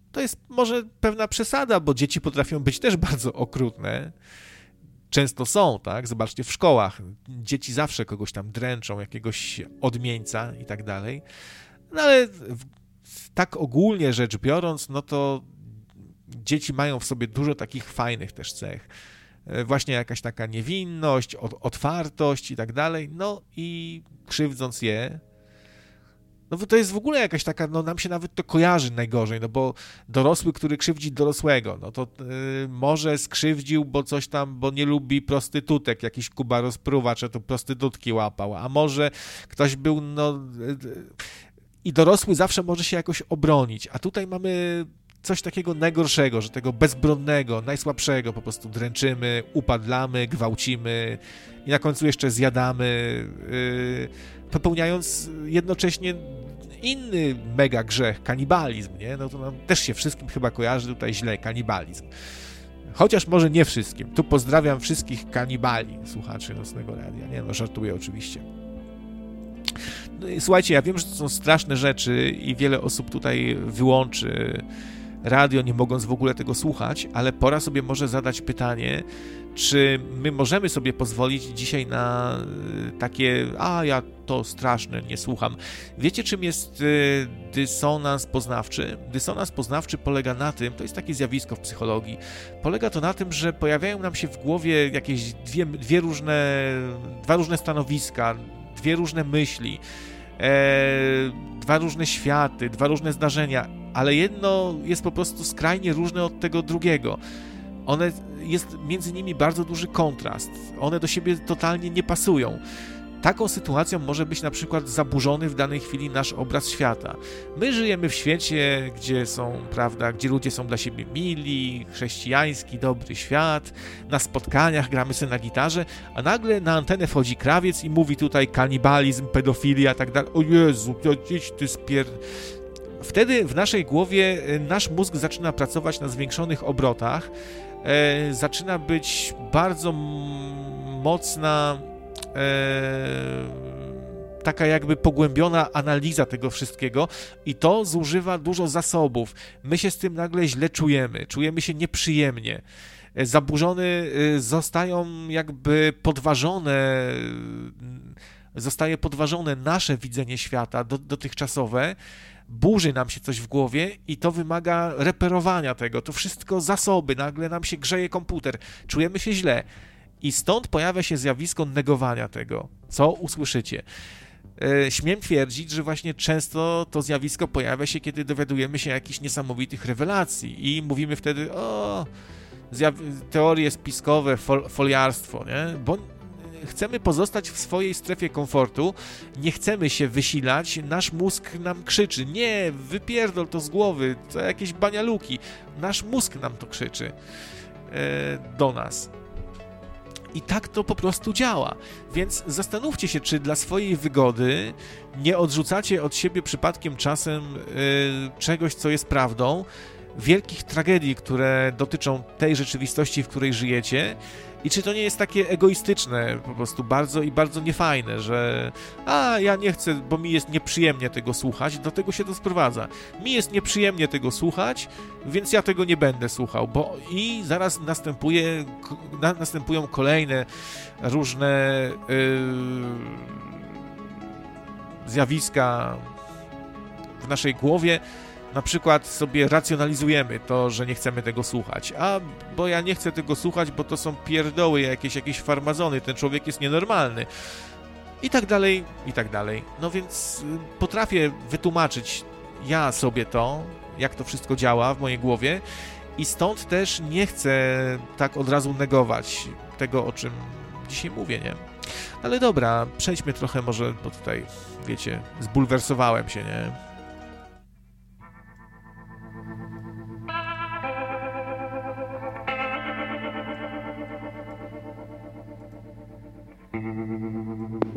to jest może pewna przesada, bo dzieci potrafią być też bardzo okrutne. Często są, tak? Zobaczcie, w szkołach dzieci zawsze kogoś tam dręczą, jakiegoś odmieńca i tak dalej. No ale tak ogólnie rzecz biorąc, no to dzieci mają w sobie dużo takich fajnych też cech. Właśnie jakaś taka niewinność, otwartość i tak dalej. No i krzywdząc je, no to jest w ogóle jakaś taka, no nam się nawet to kojarzy najgorzej, no bo dorosły, który krzywdzi dorosłego, no to może skrzywdził, bo coś tam, bo nie lubi prostytutek, jakiś Kuba rozpruwacz, czy to prostytutki łapał, a może ktoś był, no i dorosły zawsze może się jakoś obronić, a tutaj mamy coś takiego najgorszego, że tego bezbronnego, najsłabszego po prostu dręczymy, upadlamy, gwałcimy i na końcu jeszcze zjadamy, popełniając jednocześnie inny mega grzech, kanibalizm, nie? No to nam też się wszystkim chyba kojarzy tutaj źle, kanibalizm. Chociaż może nie wszystkim. Tu pozdrawiam wszystkich kanibali, słuchaczy Nocnego Radia. Nie no, żartuję oczywiście. No i słuchajcie, ja wiem, że to są straszne rzeczy i wiele osób tutaj wyłączy radio, nie mogąc w ogóle tego słuchać, ale pora sobie może zadać pytanie, czy my możemy sobie pozwolić dzisiaj na takie, ja to straszne, nie słucham. Wiecie, czym jest dysonans poznawczy? Dysonans poznawczy polega na tym, to jest takie zjawisko w psychologii, polega to na tym, że pojawiają nam się w głowie jakieś dwa różne stanowiska, dwie różne myśli, dwa różne światy, dwa różne zdarzenia, ale jedno jest po prostu skrajnie różne od tego drugiego. Jest między nimi bardzo duży kontrast. One do siebie totalnie nie pasują. Taką sytuacją może być na przykład zaburzony w danej chwili nasz obraz świata. My żyjemy w świecie, gdzie ludzie są dla siebie mili, chrześcijański, dobry świat, na spotkaniach gramy sobie na gitarze, a nagle na antenę wchodzi krawiec i mówi tutaj kanibalizm, pedofilia, tak dalej. O Jezu, idź ty Wtedy w naszej głowie nasz mózg zaczyna pracować na zwiększonych obrotach, zaczyna być bardzo mocna, taka jakby pogłębiona analiza tego wszystkiego i to zużywa dużo zasobów. My się z tym nagle źle czujemy się nieprzyjemnie. Zostaje podważone nasze widzenie świata dotychczasowe, burzy nam się coś w głowie i to wymaga reperowania tego, to wszystko zasoby, nagle nam się grzeje komputer, czujemy się źle i stąd pojawia się zjawisko negowania tego, co usłyszycie. Śmiem twierdzić, że właśnie często to zjawisko pojawia się, kiedy dowiadujemy się jakichś niesamowitych rewelacji i mówimy wtedy, teorie spiskowe, foliarstwo, nie? Bo chcemy pozostać w swojej strefie komfortu, nie chcemy się wysilać, nasz mózg nam krzyczy, nie, wypierdol to z głowy, to jakieś banialuki, nasz mózg nam to krzyczy do nas. I tak to po prostu działa. Więc zastanówcie się, czy dla swojej wygody nie odrzucacie od siebie przypadkiem czasem czegoś, co jest prawdą, wielkich tragedii, które dotyczą tej rzeczywistości, w której żyjecie, i czy to nie jest takie egoistyczne po prostu bardzo i bardzo niefajne, że ja nie chcę, bo mi jest nieprzyjemnie tego słuchać, do tego się to sprowadza. Mi jest nieprzyjemnie tego słuchać, więc ja tego nie będę słuchał, i zaraz następują kolejne różne zjawiska w naszej głowie. Na przykład sobie racjonalizujemy to, że nie chcemy tego słuchać. Bo ja nie chcę tego słuchać, bo to są pierdoły, jakieś farmazony, ten człowiek jest nienormalny. I tak dalej, i tak dalej. No więc potrafię wytłumaczyć ja sobie to, jak to wszystko działa w mojej głowie i stąd też nie chcę tak od razu negować tego, o czym dzisiaj mówię, nie? Ale dobra, przejdźmy trochę może, bo tutaj, wiecie, zbulwersowałem się, nie?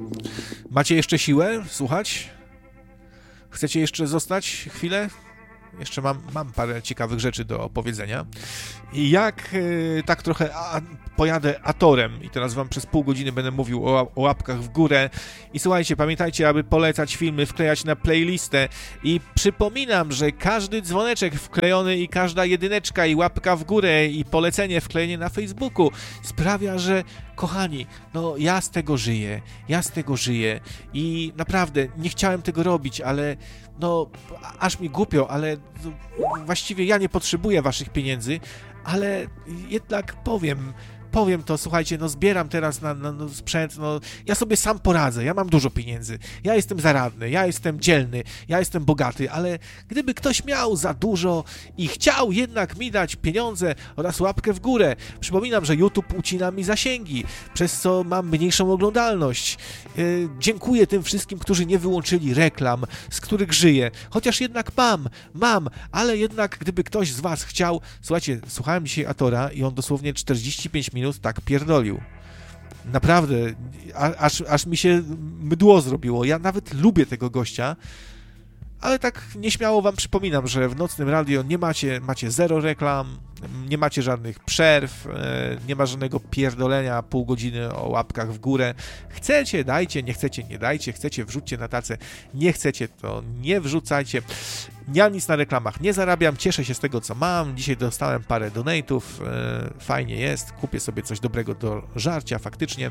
Macie jeszcze siłę słuchać? Chcecie jeszcze zostać chwilę? Jeszcze mam parę ciekawych rzeczy do opowiedzenia. I jak tak trochę pojadę atorem i teraz wam przez pół godziny będę mówił o łapkach w górę. I słuchajcie, pamiętajcie, aby polecać filmy, wklejać na playlistę. I przypominam, że każdy dzwoneczek wklejony i każda jedyneczka i łapka w górę i polecenie, wklejenie na Facebooku sprawia, że kochani, no ja z tego żyję i naprawdę nie chciałem tego robić, ale no aż mi głupio, ale właściwie ja nie potrzebuję waszych pieniędzy, ale jednak powiem to, słuchajcie, no zbieram teraz na sprzęt, no ja sobie sam poradzę, ja mam dużo pieniędzy, ja jestem zaradny, ja jestem dzielny, ja jestem bogaty, ale gdyby ktoś miał za dużo i chciał jednak mi dać pieniądze oraz łapkę w górę, przypominam, że YouTube ucina mi zasięgi, przez co mam mniejszą oglądalność. Dziękuję tym wszystkim, którzy nie wyłączyli reklam, z których żyję, chociaż jednak mam, ale jednak gdyby ktoś z was chciał, słuchajcie, słuchałem dzisiaj Atora i on dosłownie 45 minut tak pierdolił. Naprawdę, aż mi się mdło zrobiło. Ja nawet lubię tego gościa, ale tak nieśmiało wam przypominam, że w Nocnym Radio nie macie zero reklam, nie macie żadnych przerw, nie ma żadnego pierdolenia pół godziny o łapkach w górę. Chcecie, dajcie, nie chcecie, nie dajcie, chcecie, wrzućcie na tacę, nie chcecie, to nie wrzucajcie. Ja nic na reklamach nie zarabiam, cieszę się z tego, co mam. Dzisiaj dostałem parę donate'ów, fajnie jest, kupię sobie coś dobrego do żarcia, faktycznie.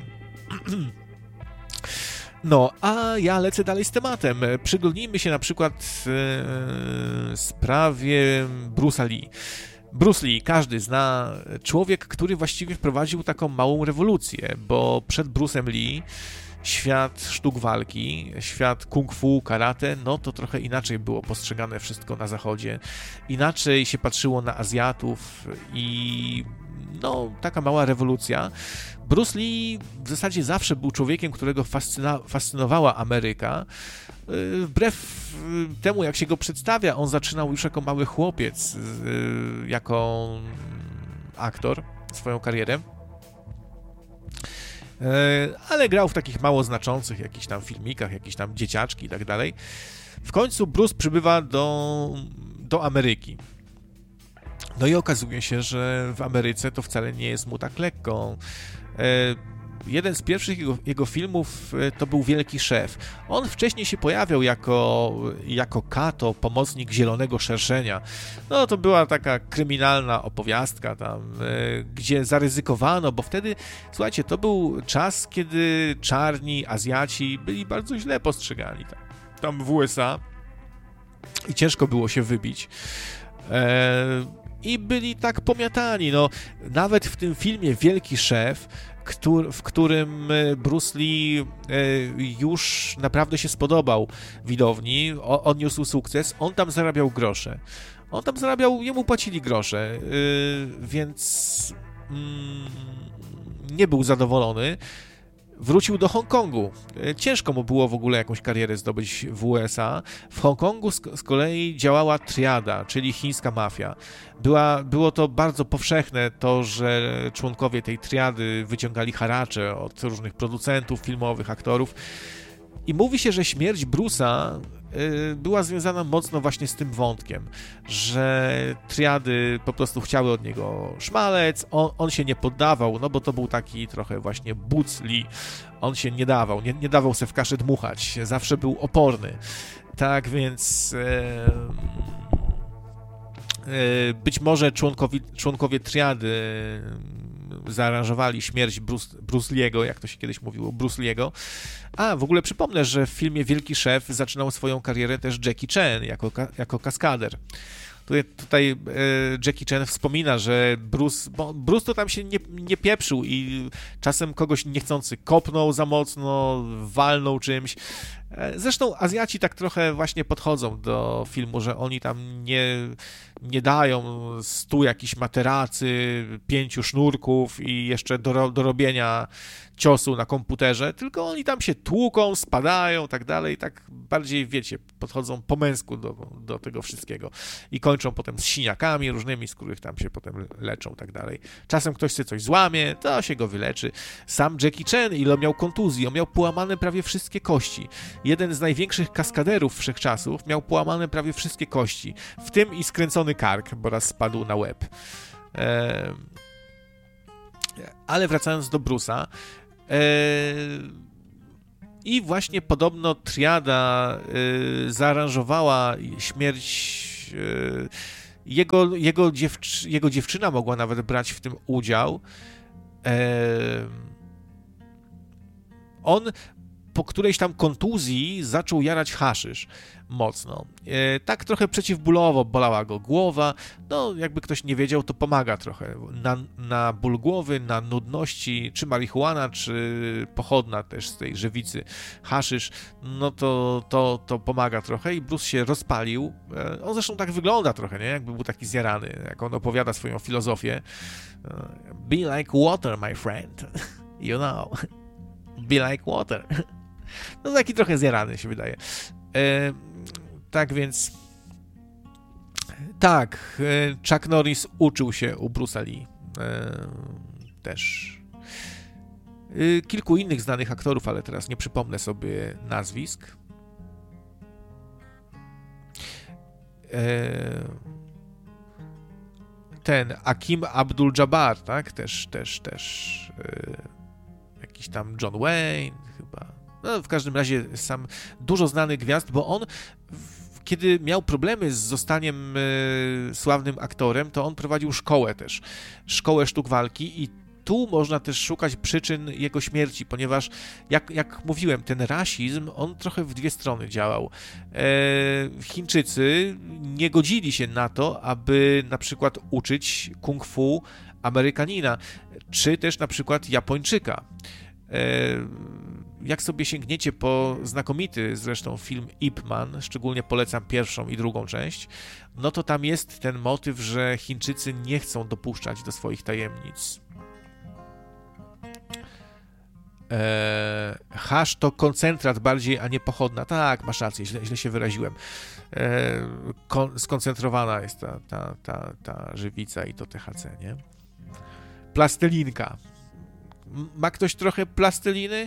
No, a ja lecę dalej z tematem. Przyglądnijmy się na przykład sprawie Bruce'a Lee. Bruce Lee, każdy zna, człowiek, który właściwie wprowadził taką małą rewolucję, bo przed Bruce'em Lee świat sztuk walki, świat kung fu, karate, no to trochę inaczej było postrzegane wszystko na zachodzie. Inaczej się patrzyło na Azjatów i no, taka mała rewolucja. Bruce Lee w zasadzie zawsze był człowiekiem, którego fascynowała Ameryka. Wbrew temu, jak się go przedstawia, on zaczynał już jako mały chłopiec, jako aktor, swoją karierę. Ale grał w takich mało znaczących jakichś tam filmikach, jakieś tam dzieciaczki i tak dalej. W końcu Bruce przybywa do Ameryki. No i okazuje się, że w Ameryce to wcale nie jest mu tak lekko. Jeden z pierwszych jego filmów to był Wielki Szef. On wcześniej się pojawiał jako Kato, pomocnik Zielonego Szerszenia. No to była taka kryminalna opowiastka tam, gdzie zaryzykowano, bo wtedy, słuchajcie, to był czas, kiedy czarni Azjaci byli bardzo źle postrzegani tam w USA i ciężko było się wybić. I byli tak pomiatani, no nawet w tym filmie Wielki Szef, w którym Bruce Lee już naprawdę się spodobał widowni, odniósł sukces, on tam zarabiał grosze. Jemu płacili grosze, więc nie był zadowolony. Wrócił do Hongkongu. Ciężko mu było w ogóle jakąś karierę zdobyć w USA. W Hongkongu z kolei działała triada, czyli chińska mafia. Było to bardzo powszechne to, że członkowie tej triady wyciągali haracze od różnych producentów filmowych, aktorów. I mówi się, że śmierć Bruce'a była związana mocno właśnie z tym wątkiem, że triady po prostu chciały od niego szmalec, on się nie poddawał, no bo to był taki trochę właśnie Bruce Lee, on się nie dawał, nie dawał se w kaszę dmuchać, zawsze był oporny. Tak więc być może członkowie triady zaaranżowali śmierć Bruce Lee'ego, jak to się kiedyś mówiło, Bruce Lee'ego. A, w ogóle przypomnę, że w filmie Wielki Szef zaczynał swoją karierę też Jackie Chan jako kaskader. Tutaj Jackie Chan wspomina, że Bruce to tam się nie pieprzył i czasem kogoś niechcący kopnął za mocno, walnął czymś. Zresztą Azjaci tak trochę właśnie podchodzą do filmu, że oni tam nie dają 100 jakichś materacy, 5 sznurków i jeszcze do robienia ciosu na komputerze, tylko oni tam się tłuką, spadają, tak dalej, tak bardziej, wiecie, podchodzą po męsku do tego wszystkiego i kończą potem z siniakami różnymi, z których tam się potem leczą, tak dalej. Czasem ktoś sobie coś złamie, to się go wyleczy. Sam Jackie Chan, ile miał kontuzji, on miał połamane prawie wszystkie kości. Jeden z największych kaskaderów wszechczasów miał połamane prawie wszystkie kości, w tym i skręcony kark, bo raz spadł na łeb. Ale wracając do Bruce'a, i właśnie podobno triada zaaranżowała śmierć. Jego dziewczyna mogła nawet brać w tym udział. On po którejś tam kontuzji zaczął jarać haszysz mocno. Tak trochę przeciwbólowo bolała go głowa. No, jakby ktoś nie wiedział, to pomaga trochę. Na ból głowy, na nudności, czy marihuana, czy pochodna też z tej żywicy haszysz, no to pomaga trochę i Bruce się rozpalił. On zresztą tak wygląda trochę, nie? Jakby był taki zjarany, jak on opowiada swoją filozofię. Be like water, my friend. You know. Be like water. No taki trochę zjarany się wydaje. Tak więc tak, Chuck Norris uczył się u Bruce'a Lee. Też. Kilku innych znanych aktorów, ale teraz nie przypomnę sobie nazwisk. Ten Akim Abdul-Jabbar, tak? Też jakiś tam John Wayne chyba. No, w każdym razie sam dużo znanych gwiazd, bo on kiedy miał problemy z zostaniem sławnym aktorem, to on prowadził szkołę też, szkołę sztuk walki i tu można też szukać przyczyn jego śmierci, ponieważ jak mówiłem, ten rasizm, on trochę w dwie strony działał. Chińczycy nie godzili się na to, aby na przykład uczyć kung fu Amerykanina, czy też na przykład Japończyka. Jak sobie sięgniecie po znakomity zresztą film Ip Man, szczególnie polecam pierwszą i drugą część, no to tam jest ten motyw, że Chińczycy nie chcą dopuszczać do swoich tajemnic. Hasz to koncentrat bardziej, a nie pochodna. Tak, masz rację, źle się wyraziłem. Skoncentrowana jest ta żywica i to THC, nie? Plastelinka. Ma ktoś trochę plasteliny?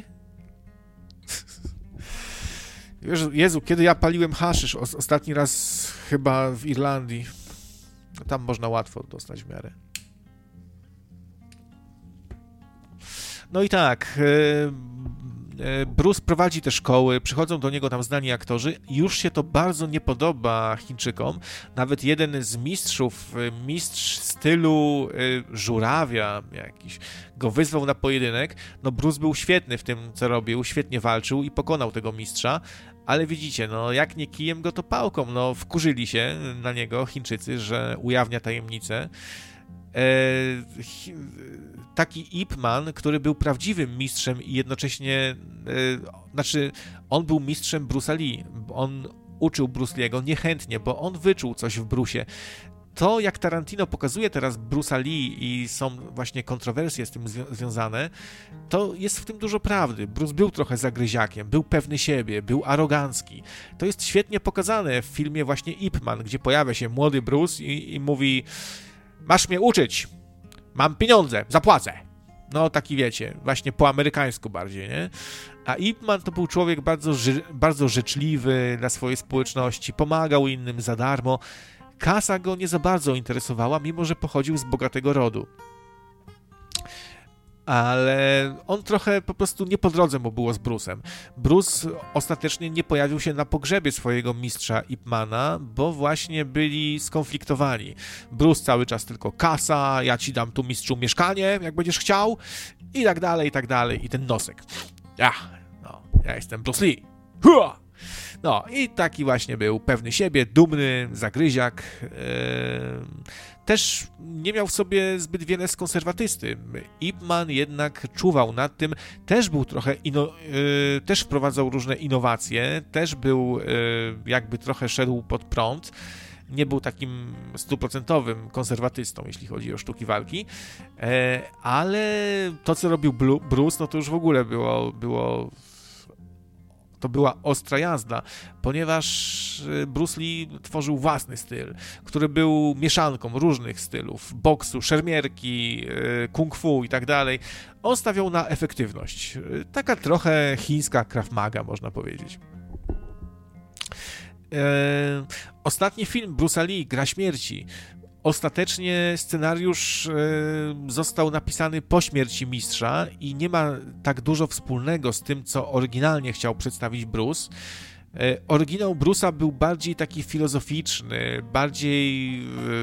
Jezu, kiedy ja paliłem haszysz? Ostatni raz chyba w Irlandii. Tam można łatwo dostać w miarę. No i tak, Bruce prowadzi te szkoły, przychodzą do niego tam znani aktorzy, już się to bardzo nie podoba Chińczykom, nawet jeden z mistrzów, mistrz stylu żurawia jakiś, go wyzwał na pojedynek, no Bruce był świetny w tym, co robił, świetnie walczył i pokonał tego mistrza, ale widzicie, no jak nie kijem go, to pałką, no wkurzyli się na niego Chińczycy, że ujawnia tajemnicę. Taki Ip Man, który był prawdziwym mistrzem i jednocześnie, on był mistrzem Bruce'a Lee, on uczył Bruce Lee'ego niechętnie, bo on wyczuł coś w Bruce'ie. To, jak Tarantino pokazuje teraz Bruce'a Lee i są właśnie kontrowersje z tym związane, to jest w tym dużo prawdy. Bruce był trochę zagryziakiem, był pewny siebie, był arogancki. To jest świetnie pokazane w filmie właśnie Ip Man, gdzie pojawia się młody Bruce i mówi: masz mnie uczyć, mam pieniądze, zapłacę. No taki wiecie, właśnie po amerykańsku bardziej, nie? A Ip Man to był człowiek bardzo życzliwy dla swojej społeczności, pomagał innym za darmo. Kasa go nie za bardzo interesowała, mimo że pochodził z bogatego rodu. Ale on trochę po prostu nie po drodze mu było z Bruce'em. Bruce ostatecznie nie pojawił się na pogrzebie swojego mistrza Ip Mana, bo właśnie byli skonfliktowani. Bruce cały czas tylko kasa, ja ci dam tu mistrzu mieszkanie, jak będziesz chciał, i tak dalej, i tak dalej. I ten nosek. Ja jestem Bruce Lee. Hua! No i taki właśnie był, pewny siebie, dumny, zagryziak. Też nie miał w sobie zbyt wiele z konserwatysty. Ip Man jednak czuwał nad tym, też był trochę, też wprowadzał różne innowacje, też był, jakby trochę szedł pod prąd, nie był takim 100% konserwatystą, jeśli chodzi o sztuki walki, ale to, co robił Bruce, no to już w ogóle to była ostra jazda, ponieważ Bruce Lee tworzył własny styl, który był mieszanką różnych stylów, boksu, szermierki, kung fu i tak dalej. On stawiał na efektywność. Taka trochę chińska Krav Maga, można powiedzieć. Ostatni film Bruce'a Lee, Gra Śmierci. Ostatecznie scenariusz został napisany po śmierci mistrza i nie ma tak dużo wspólnego z tym, co oryginalnie chciał przedstawić Bruce. Oryginał Bruce'a był bardziej taki filozoficzny, bardziej...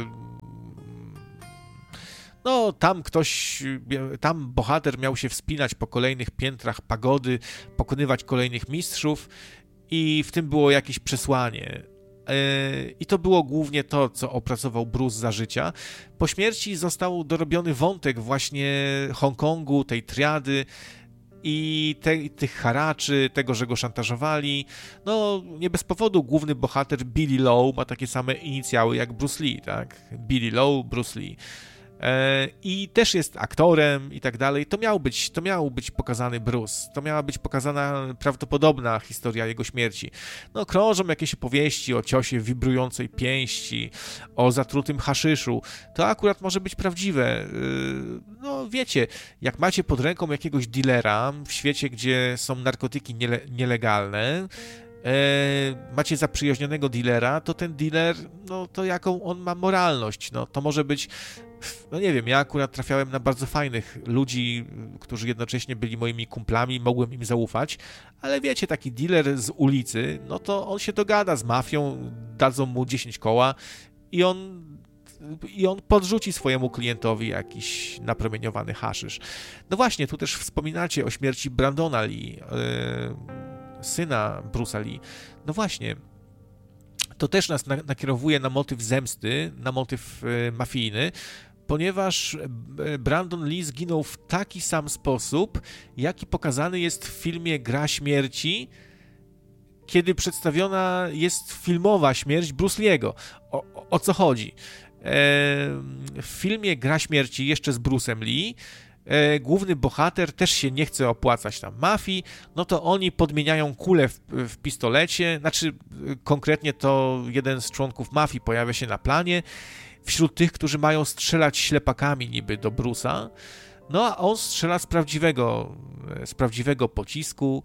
No, tam bohater miał się wspinać po kolejnych piętrach pagody, pokonywać kolejnych mistrzów i w tym było jakieś przesłanie. I to było głównie to, co opracował Bruce za życia. Po śmierci został dorobiony wątek właśnie Hongkongu, tej triady i tych haraczy, tego, że go szantażowali. No, nie bez powodu główny bohater Billy Lowe ma takie same inicjały jak Bruce Lee, tak? Billy Lowe, Bruce Lee. I też jest aktorem i tak dalej. To miał być pokazany Bruce. To miała być pokazana prawdopodobna historia jego śmierci. No, krążą jakieś opowieści o ciosie wibrującej pięści, o zatrutym haszyszu. To akurat może być prawdziwe. No, wiecie, jak macie pod ręką jakiegoś dealera w świecie, gdzie są narkotyki nielegalne, macie zaprzyjaźnionego dealera, to ten dealer, no to jaką on ma moralność? No, to może być... No nie wiem, ja akurat trafiałem na bardzo fajnych ludzi, którzy jednocześnie byli moimi kumplami, mogłem im zaufać, ale wiecie, taki dealer z ulicy, no to on się dogada z mafią, dadzą mu 10 koła i on podrzuci swojemu klientowi jakiś napromieniowany haszysz. No właśnie, tu też wspominacie o śmierci Brandona Lee, syna Bruce'a Lee. No właśnie, to też nas nakierowuje na motyw zemsty, na motyw mafijny, ponieważ Brandon Lee zginął w taki sam sposób, jaki pokazany jest w filmie Gra Śmierci, kiedy przedstawiona jest filmowa śmierć Bruce Lee'ego. O co chodzi? W filmie Gra Śmierci, jeszcze z Bruce'em Lee, główny bohater też się nie chce opłacać tam mafii, no to oni podmieniają kulę w pistolecie, znaczy konkretnie to jeden z członków mafii pojawia się na planie, wśród tych, którzy mają strzelać ślepakami niby do Bruce'a, no a on strzela z prawdziwego pocisku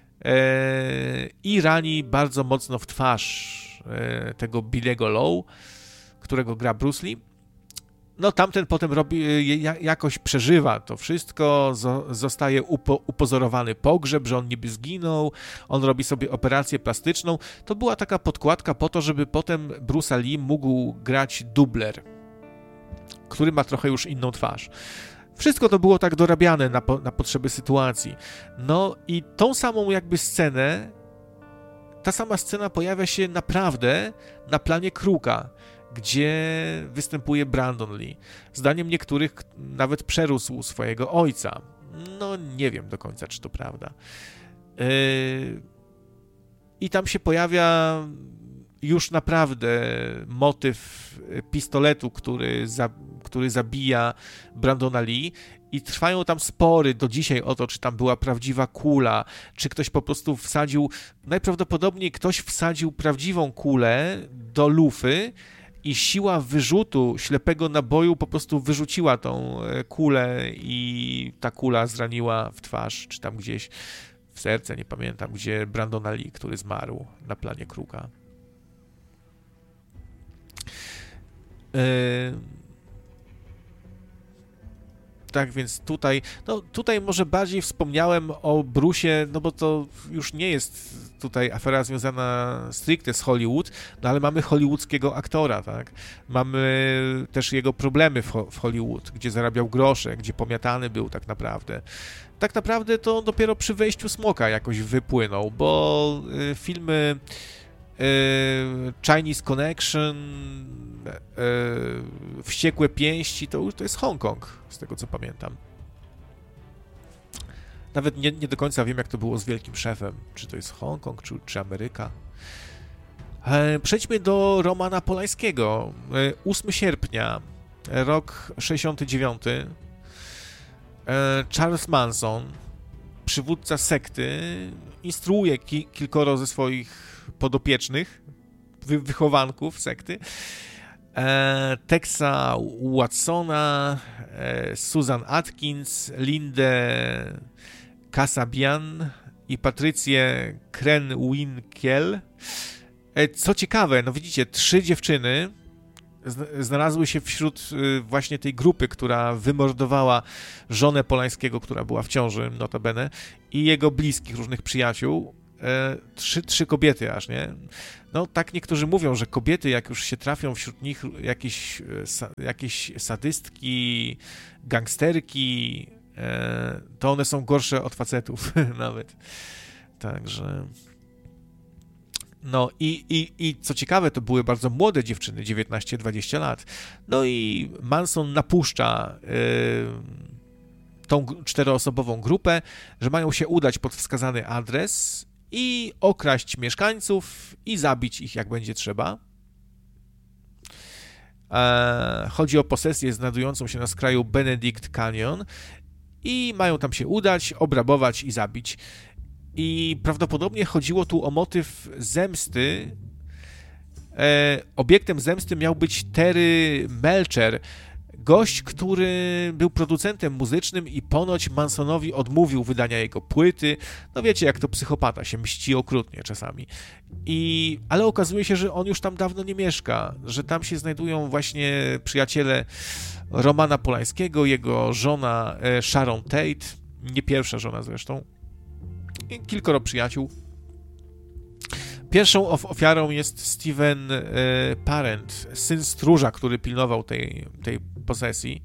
i rani bardzo mocno w twarz tego Billy'ego Lowe, którego gra Bruce Lee. No tamten potem jakoś przeżywa to wszystko, zostaje upozorowany pogrzeb, że on niby zginął, on robi sobie operację plastyczną. To była taka podkładka po to, żeby potem Bruce'a Lee mógł grać dubler, który ma trochę już inną twarz. Wszystko to było tak dorabiane na potrzeby sytuacji. No i tą samą jakby scenę, ta sama scena pojawia się naprawdę na planie Krooka, gdzie występuje Brandon Lee. Zdaniem niektórych nawet przerósł swojego ojca. No nie wiem do końca, czy to prawda. I tam się pojawia już naprawdę motyw pistoletu, który zabija Brandona Lee i trwają tam spory do dzisiaj o to, czy tam była prawdziwa kula, czy ktoś po prostu najprawdopodobniej ktoś wsadził prawdziwą kulę do lufy i siła wyrzutu ślepego naboju po prostu wyrzuciła tą kulę i ta kula zraniła w twarz, czy tam gdzieś w serce, nie pamiętam, gdzie Brandona Lee, który zmarł na planie Krooka. Tak więc tutaj może bardziej wspomniałem o Bruce'ie, no bo to już nie jest tutaj afera związana stricte z Hollywood, no ale mamy hollywoodzkiego aktora, tak? Mamy też jego problemy w Hollywood, gdzie zarabiał grosze, gdzie pomiatany był tak naprawdę. Tak naprawdę to dopiero przy wejściu Smoka jakoś wypłynął, bo filmy Chinese Connection, Wściekłe Pięści, to jest Hongkong, z tego co pamiętam. Nawet nie do końca wiem, jak to było z Wielkim Szefem, czy to jest Hongkong, czy Ameryka. Przejdźmy do Romana Polańskiego. 8 sierpnia, rok 69. Charles Manson, przywódca sekty, instruuje kilkoro ze swoich podopiecznych, wychowanków sekty, Texa Watsona, Susan Atkins, Lindę Kasabian i Patrycję Krenwinkel. Co ciekawe, no widzicie, 3 dziewczyny znalazły się wśród właśnie tej grupy, która wymordowała żonę Polańskiego, która była w ciąży, notabene, i jego bliskich, różnych przyjaciół. 3 kobiety aż, nie? No tak niektórzy mówią, że kobiety, jak już się trafią wśród nich jakieś sadystki, gangsterki, to one są gorsze od facetów nawet. Także... No i co ciekawe, to były bardzo młode dziewczyny, 19-20 lat. No i Manson napuszcza tą 4-osobową grupę, że mają się udać pod wskazany adres i okraść mieszkańców i zabić ich, jak będzie trzeba. Chodzi o posesję znajdującą się na skraju Benedict Canyon i mają tam się udać, obrabować i zabić. I prawdopodobnie chodziło tu o motyw zemsty. Obiektem zemsty miał być Terry Melcher, gość, który był producentem muzycznym i ponoć Mansonowi odmówił wydania jego płyty. No wiecie, jak to psychopata, się mści okrutnie czasami. Ale okazuje się, że on już tam dawno nie mieszka, że tam się znajdują właśnie przyjaciele Romana Polańskiego, jego żona Sharon Tate, nie pierwsza żona zresztą, i kilkoro przyjaciół. Pierwszą ofiarą jest Steven Parent, syn stróża, który pilnował tej posesji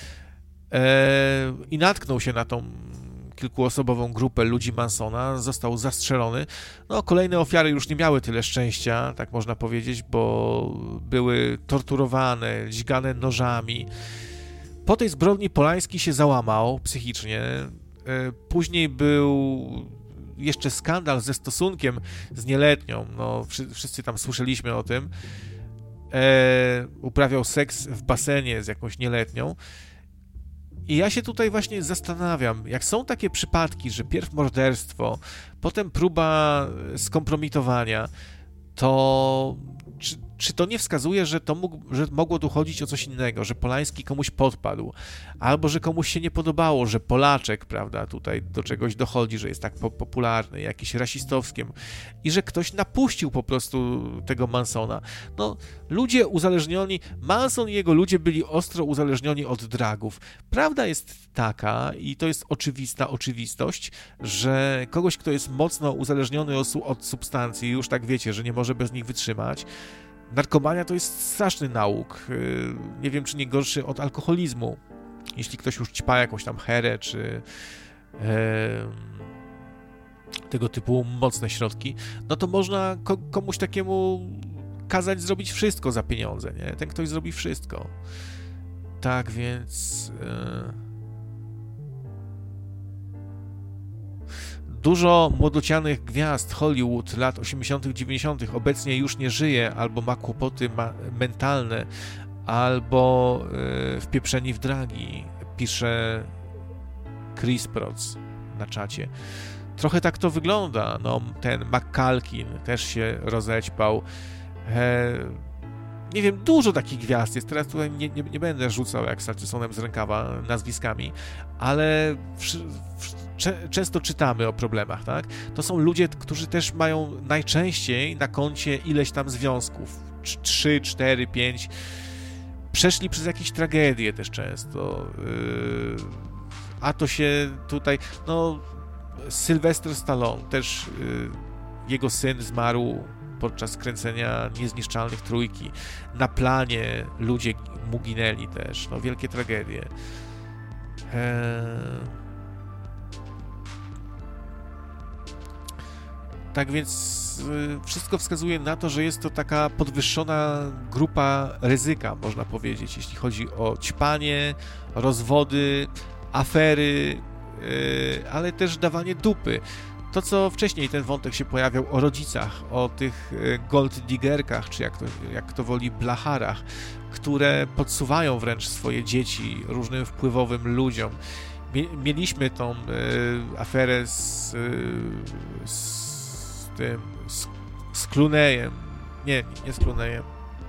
i natknął się na tą kilkuosobową grupę ludzi Mansona, został zastrzelony. No, kolejne ofiary już nie miały tyle szczęścia, tak można powiedzieć, bo były torturowane, dźgane nożami. Po tej zbrodni Polański się załamał psychicznie. Później był jeszcze skandal ze stosunkiem z nieletnią, no wszyscy tam słyszeliśmy o tym. Uprawiał seks w basenie z jakąś nieletnią. I ja się tutaj właśnie zastanawiam, jak są takie przypadki, że pierw morderstwo, potem próba skompromitowania, to czy to nie wskazuje, że mogło tu chodzić o coś innego, że Polański komuś podpadł, albo że komuś się nie podobało, że Polaczek, prawda, tutaj do czegoś dochodzi, że jest tak popularny, jakiś rasistowskie, i że ktoś napuścił po prostu tego Mansona. No, ludzie uzależnioni, Manson i jego ludzie byli ostro uzależnioni od dragów. Prawda jest taka, i to jest oczywista oczywistość, że kogoś, kto jest mocno uzależniony od substancji, już tak wiecie, że nie może bez nich wytrzymać. Narkomania to jest straszny nauk. Nie wiem, czy nie gorszy od alkoholizmu. Jeśli ktoś już ćpa jakąś tam herę, czy tego typu mocne środki, no to można komuś takiemu kazać zrobić wszystko za pieniądze, nie? Ten ktoś zrobi wszystko. Tak więc... Dużo młodocianych gwiazd Hollywood lat 80., 90. obecnie już nie żyje, albo ma kłopoty mentalne, albo wpieprzeni w dragi, pisze Chris Protz na czacie. Trochę tak to wygląda. No, ten McCalkin też się rozećpał. Nie wiem, dużo takich gwiazd jest. Teraz tutaj nie będę rzucał jak z Hutchisonem z rękawa nazwiskami, ale często czytamy o problemach, tak? To są ludzie, którzy też mają najczęściej na koncie ileś tam związków. 3, 4, 5. Przeszli przez jakieś tragedie też często. A to się tutaj... No, Sylvester Stallone też... Jego syn zmarł podczas kręcenia Niezniszczalnych Trójki. Na planie ludzie mu ginęli też. No, wielkie tragedie. Tak więc wszystko wskazuje na to, że jest to taka podwyższona grupa ryzyka, można powiedzieć, jeśli chodzi o ćpanie, rozwody, afery, ale też dawanie dupy. To, co wcześniej ten wątek się pojawiał o rodzicach, o tych gold diggerkach, czy jak kto woli, blacharach, które podsuwają wręcz swoje dzieci różnym wpływowym ludziom. Mieliśmy tą aferę z Clooneyem. Nie z Clooneyem.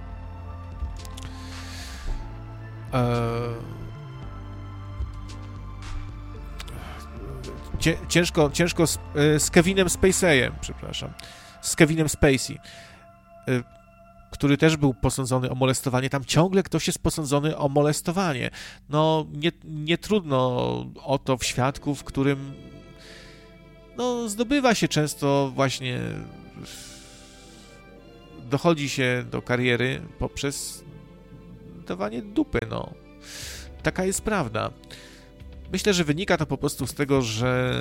Ciężko z Kevinem Spaceyem, przepraszam. Z Kevinem Spacey, który też był posądzony o molestowanie. Tam ciągle ktoś jest posądzony o molestowanie. No, nie trudno o to w świadku, w którym zdobywa się często właśnie, dochodzi się do kariery poprzez dawanie dupy, Taka jest prawda. Myślę, że wynika to po prostu z tego, że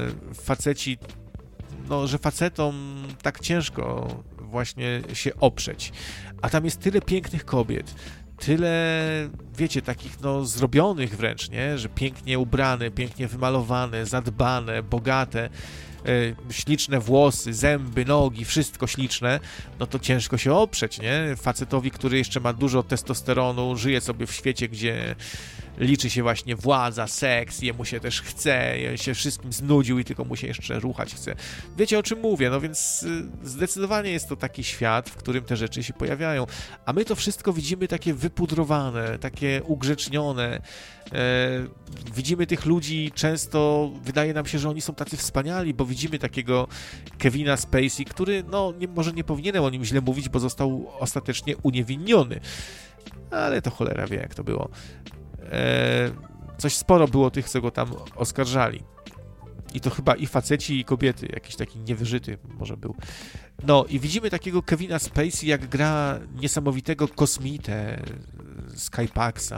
facetom tak ciężko właśnie się oprzeć. A tam jest tyle pięknych kobiet, tyle, wiecie, takich zrobionych wręcz, nie? Że pięknie ubrane, pięknie wymalowane, zadbane, bogate, śliczne włosy, zęby, nogi, wszystko śliczne, to ciężko się oprzeć, nie? Facetowi, który jeszcze ma dużo testosteronu, żyje sobie w świecie, gdzie liczy się właśnie władza, seks, jemu się też chce, się wszystkim znudził i tylko mu się jeszcze ruchać chce. Wiecie, o czym mówię, więc zdecydowanie jest to taki świat, w którym te rzeczy się pojawiają, a my to wszystko widzimy takie wypudrowane, takie ugrzecznione. Widzimy tych ludzi, często wydaje nam się, że oni są tacy wspaniali, bo widzimy takiego Kevina Spacey, który, może nie powinienem o nim źle mówić, bo został ostatecznie uniewinniony, ale to cholera wie, jak to było. Coś sporo było tych, co go tam oskarżali. I to chyba i faceci, i kobiety. Jakiś taki niewyżyty może był. I widzimy takiego Kevina Spacey, jak gra niesamowitego kosmitę Skypaxa.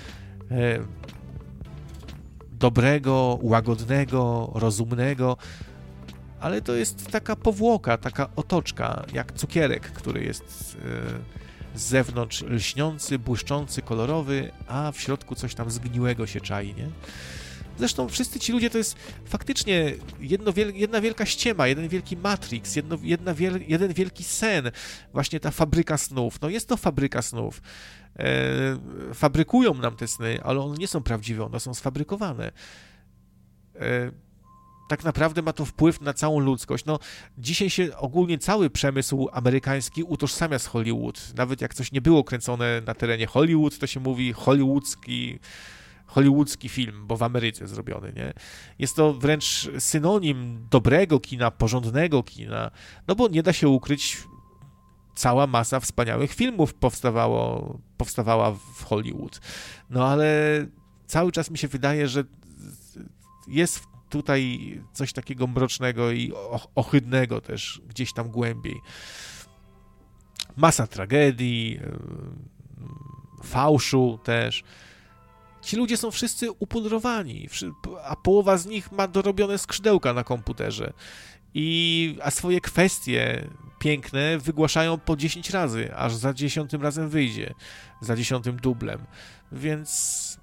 Dobrego, łagodnego, rozumnego. Ale to jest taka powłoka, taka otoczka, jak cukierek, który jest z zewnątrz lśniący, błyszczący, kolorowy, a w środku coś tam zgniłego się czai, nie? Zresztą wszyscy ci ludzie to jest faktycznie jedna wielka ściema, jeden wielki Matrix, jeden wielki sen. Właśnie ta fabryka snów. Jest to fabryka snów. Fabrykują nam te sny, ale one nie są prawdziwe, one są sfabrykowane. Tak naprawdę ma to wpływ na całą ludzkość. Dzisiaj się ogólnie cały przemysł amerykański utożsamia z Hollywood. Nawet jak coś nie było kręcone na terenie Hollywood, to się mówi hollywoodzki film, bo w Ameryce zrobiony, nie? Jest to wręcz synonim dobrego kina, porządnego kina, bo nie da się ukryć, cała masa wspaniałych filmów powstawała w Hollywood. Ale cały czas mi się wydaje, że jest tutaj coś takiego mrocznego i ohydnego też gdzieś tam głębiej. Masa tragedii, fałszu też. Ci ludzie są wszyscy upudrowani, a połowa z nich ma dorobione skrzydełka na komputerze. A swoje kwestie piękne wygłaszają po 10 razy, aż za 10 razem wyjdzie, za 10 dublem. Więc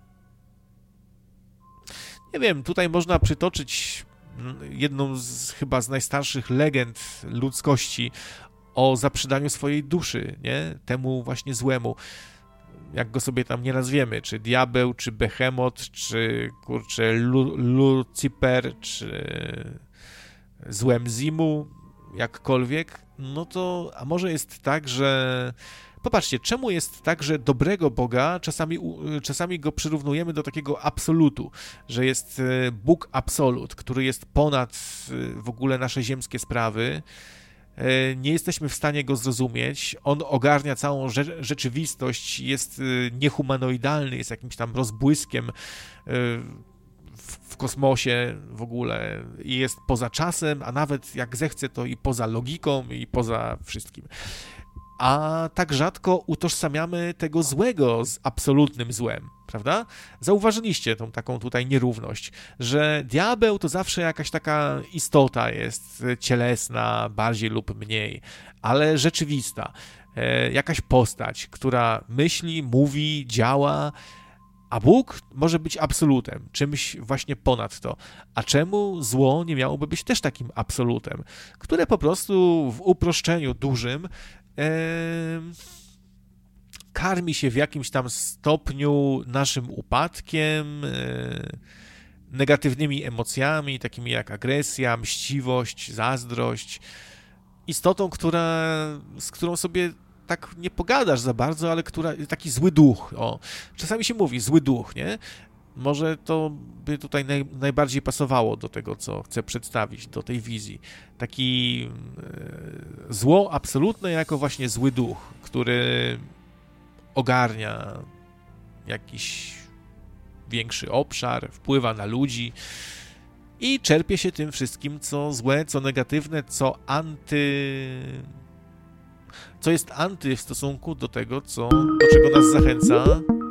nie wiem, tutaj można przytoczyć jedną chyba z najstarszych legend ludzkości o zaprzedaniu swojej duszy, nie? Temu właśnie złemu. Jak go sobie tam nie nazwiemy, czy diabeł, czy Behemot, czy Lucifer, czy złem Zimu, jakkolwiek, a może jest tak, że popatrzcie, czemu jest tak, że dobrego Boga czasami go przyrównujemy do takiego absolutu, że jest Bóg absolut, który jest ponad w ogóle nasze ziemskie sprawy. Nie jesteśmy w stanie go zrozumieć, on ogarnia całą rzeczywistość, jest niehumanoidalny, jest jakimś tam rozbłyskiem w kosmosie w ogóle i jest poza czasem, a nawet jak zechce, to i poza logiką, i poza wszystkim. A tak rzadko utożsamiamy tego złego z absolutnym złem, prawda? Zauważyliście tą taką tutaj nierówność, że diabeł to zawsze jakaś taka istota jest cielesna, bardziej lub mniej, ale rzeczywista. Jakaś postać, która myśli, mówi, działa, A Bóg może być absolutem, czymś właśnie ponad to. A czemu zło nie miałoby być też takim absolutem, które po prostu w uproszczeniu dużym karmi się w jakimś tam stopniu naszym upadkiem, negatywnymi emocjami, takimi jak agresja, mściwość, zazdrość, istotą, z którą sobie tak nie pogadasz za bardzo, ale taki zły duch, czasami się mówi zły duch, nie? Może to by tutaj najbardziej pasowało do tego, co chcę przedstawić, do tej wizji. Taki zło absolutne jako właśnie zły duch, który ogarnia jakiś większy obszar, wpływa na ludzi i czerpie się tym wszystkim, co złe, co negatywne, co jest anty w stosunku do tego, do czego nas zachęca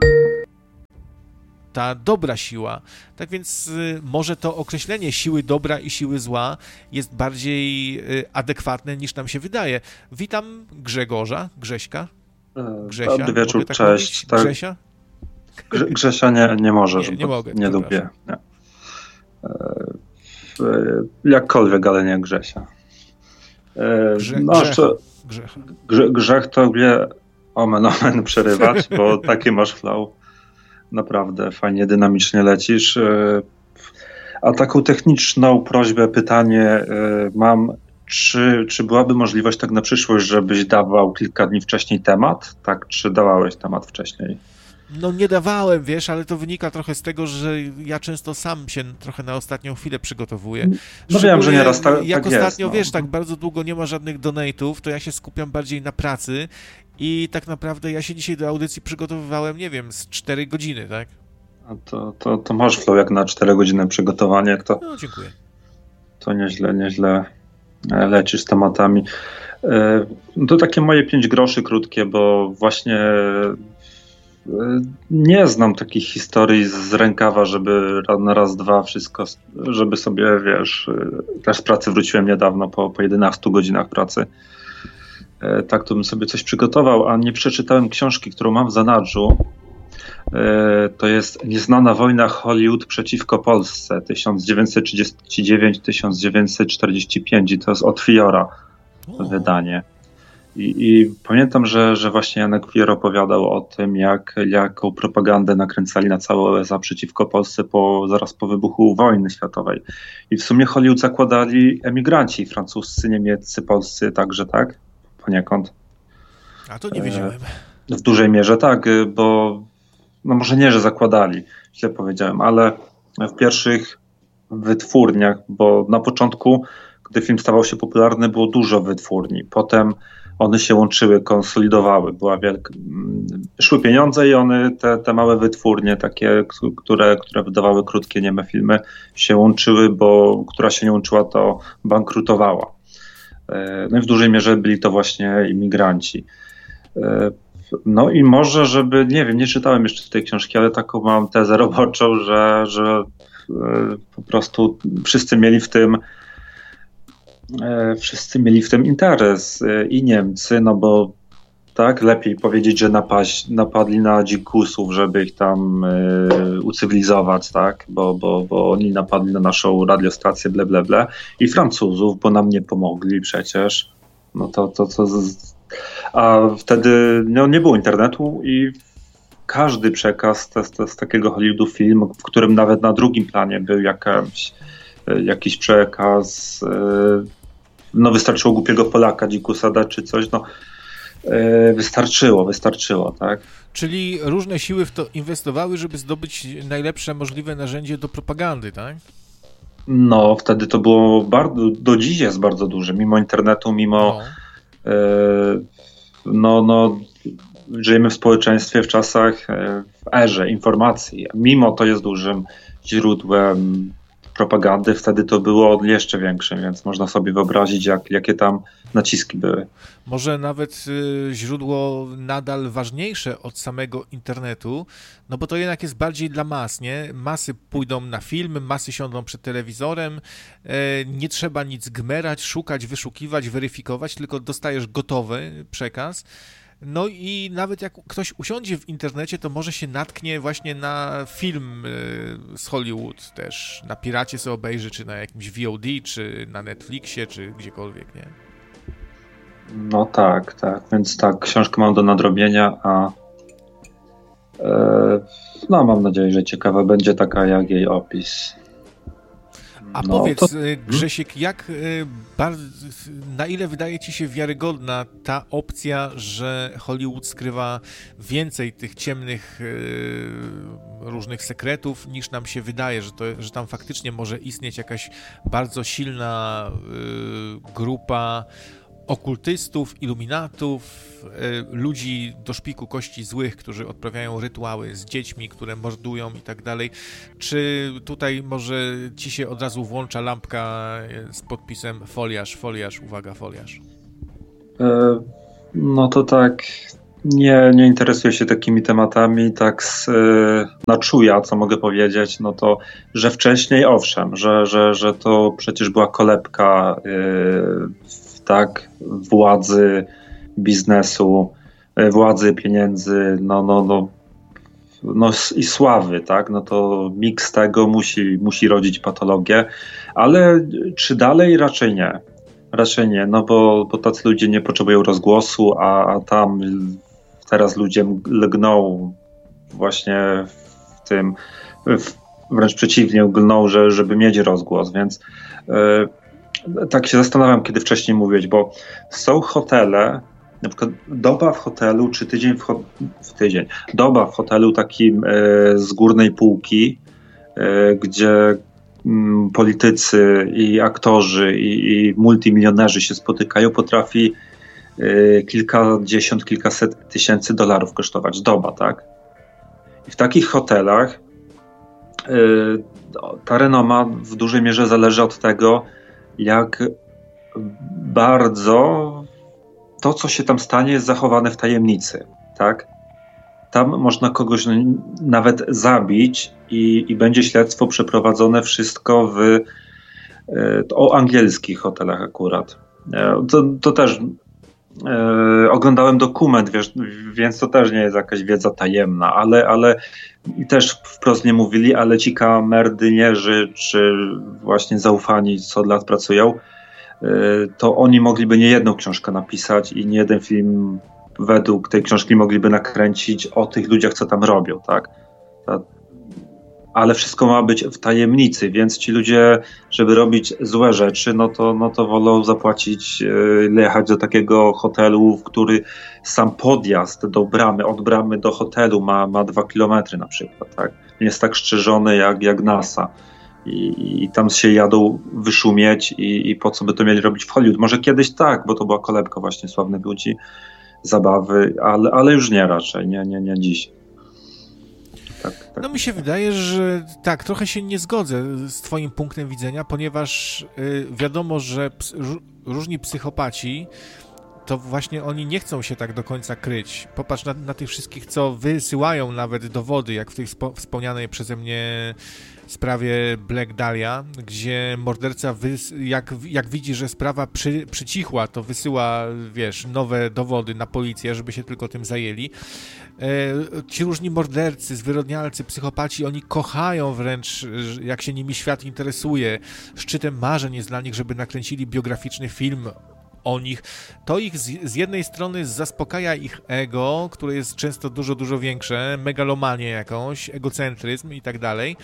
ta dobra siła. Tak więc może to określenie siły dobra i siły zła jest bardziej adekwatne niż nam się wydaje. Witam Grześka. Grzesia. Dobry wieczór, tak cześć. Tak. Grzesia? Grzesia nie możesz, nie mogę, nie lubię. Nie. Jakkolwiek, ale nie Grzesia. Grzech to wie omen przerywać, bo taki masz flow. Naprawdę fajnie, dynamicznie lecisz. A taką techniczną prośbę, pytanie mam, czy byłaby możliwość tak na przyszłość, żebyś dawał kilka dni wcześniej temat? Tak, czy dawałeś temat wcześniej? No nie dawałem, wiesz, ale to wynika trochę z tego, że ja często sam się trochę na ostatnią chwilę przygotowuję. No wiem, że nieraz jak tak ostatnio, jest, wiesz, tak bardzo długo nie ma żadnych donate'ów, to ja się skupiam bardziej na pracy i tak naprawdę ja się dzisiaj do audycji przygotowywałem, nie wiem, z 4 godziny, tak? A to masz flow jak na 4 godziny przygotowanie. No, dziękuję. To nieźle lecisz z tematami. To takie moje 5 groszy krótkie, bo właśnie nie znam takich historii z rękawa, żeby na raz, dwa wszystko, żeby sobie, wiesz, też z pracy wróciłem niedawno po 11 godzinach pracy. Tak to bym sobie coś przygotował, a nie przeczytałem książki, którą mam w zanadrzu. To jest Nieznana wojna Hollywood przeciwko Polsce 1939-1945 i to jest od Fiora wydanie. I pamiętam, że właśnie Janek Fior opowiadał o tym, jaką propagandę nakręcali na całe USA przeciwko Polsce zaraz po wybuchu wojny światowej. I w sumie Hollywood zakładali emigranci francuscy, niemieccy, polscy także, tak? Poniekąd. A to nie wiedziałem. W dużej mierze tak, bo no może nie, że zakładali, źle powiedziałem, ale w pierwszych wytwórniach, bo na początku, gdy film stawał się popularny, było dużo wytwórni. Potem one się łączyły, konsolidowały. Szły pieniądze i one, te małe wytwórnie, takie, które wydawały krótkie, nieme filmy, się łączyły, bo która się nie łączyła, to bankrutowała. No i w dużej mierze byli to właśnie imigranci. No i może, żeby, nie wiem, nie czytałem jeszcze tej książki, ale taką mam tezę roboczą, że po prostu wszyscy mieli w tym interes i Niemcy, no bo tak, lepiej powiedzieć, że napadli na dzikusów, żeby ich tam ucywilizować, tak, bo oni napadli na naszą radiostację, ble, ble, ble, i Francuzów, bo nam nie pomogli przecież, no a wtedy no, nie było internetu i każdy przekaz z takiego Hollywoodu film, w którym nawet na drugim planie był jakiś przekaz, no wystarczyło głupiego Polaka, dzikusa dać czy coś, no wystarczyło, tak? Czyli różne siły w to inwestowały, żeby zdobyć najlepsze możliwe narzędzie do propagandy, tak? No, wtedy to było do dziś jest bardzo duże, mimo internetu, mimo żyjemy w społeczeństwie, w czasach, w erze informacji. Mimo to jest dużym źródłem propagandy, wtedy to było jeszcze większym, więc można sobie wyobrazić, jakie tam naciski były. Może nawet źródło nadal ważniejsze od samego internetu, no bo to jednak jest bardziej dla mas, nie? Masy pójdą na film, masy siądą przed telewizorem, nie trzeba nic gmerać, szukać, wyszukiwać, weryfikować, tylko dostajesz gotowy przekaz. No i nawet jak ktoś usiądzie w internecie, to może się natknie właśnie na film z Hollywood też, na Piracie sobie obejrzy, czy na jakimś VOD, czy na Netflixie, czy gdziekolwiek, nie? No tak, więc tak, książkę mam do nadrobienia, a no mam nadzieję, że ciekawa będzie taka jak jej opis. A No, powiedz, Grzesiek, na ile wydaje ci się wiarygodna ta opcja, że Hollywood skrywa więcej tych ciemnych różnych sekretów, niż nam się wydaje, że tam faktycznie może istnieć jakaś bardzo silna grupa okultystów, iluminatów, ludzi do szpiku kości złych, którzy odprawiają rytuały z dziećmi, które mordują i tak dalej. Czy tutaj może ci się od razu włącza lampka z podpisem foliarz, uwaga, foliarz? No to tak, nie interesuję się takimi tematami, tak na czuja, co mogę powiedzieć, no to, że wcześniej owszem, że to przecież była kolebka tak, władzy, biznesu, władzy, pieniędzy, no i sławy, tak, no to miks tego musi rodzić patologię, ale czy dalej? Raczej nie. Raczej nie, no bo tacy ludzie nie potrzebują rozgłosu, a tam teraz ludzie lgną właśnie w tym, wręcz przeciwnie, lgną, żeby mieć rozgłos, więc tak się zastanawiam, kiedy wcześniej mówić, bo są hotele, na przykład doba w hotelu, czy tydzień w tydzień, doba w hotelu takim z górnej półki, gdzie politycy i aktorzy i multimilionerzy się spotykają, potrafi kilkadziesiąt, kilkaset tysięcy dolarów kosztować doba, tak? I w takich hotelach ta renoma w dużej mierze zależy od tego, jak bardzo to, co się tam stanie, jest zachowane w tajemnicy, tak? Tam można kogoś nawet zabić i będzie śledztwo przeprowadzone wszystko o angielskich hotelach akurat. To też oglądałem dokument, wiesz, więc to też nie jest jakaś wiedza tajemna, ale i też wprost nie mówili, ale ci kamerdynierzy, czy właśnie zaufani, co od lat pracują, to oni mogliby nie jedną książkę napisać i nie jeden film według tej książki mogliby nakręcić o tych ludziach, co tam robią, tak? Ale wszystko ma być w tajemnicy, więc ci ludzie, żeby robić złe rzeczy, no to wolą zapłacić, jechać do takiego hotelu, w który sam podjazd do bramy, od bramy do hotelu ma 2 kilometry na przykład, tak? Nie jest tak strzeżony jak NASA. I tam się jadą wyszumieć i po co by to mieli robić w Hollywood? Może kiedyś tak, bo to była kolebka właśnie sławnych ludzi, zabawy, ale już nie raczej, nie dziś. Tak. No mi się wydaje, że tak, trochę się nie zgodzę z twoim punktem widzenia, ponieważ wiadomo, że różni psychopaci, to właśnie oni nie chcą się tak do końca kryć. Popatrz na tych wszystkich, co wysyłają nawet dowody, jak w tej wspomnianej przeze mnie sprawie Black Dahlia, gdzie morderca jak widzi, że sprawa przycichła, to wysyła, wiesz, nowe dowody na policję, żeby się tylko tym zajęli. Ci różni mordercy, zwyrodnialcy, psychopaci, oni kochają wręcz, jak się nimi świat interesuje. Szczytem marzeń jest dla nich, żeby nakręcili biograficzny film o nich. To ich z jednej strony zaspokaja ich ego, które jest często dużo większe, megalomanię jakąś, egocentryzm i tak dalej.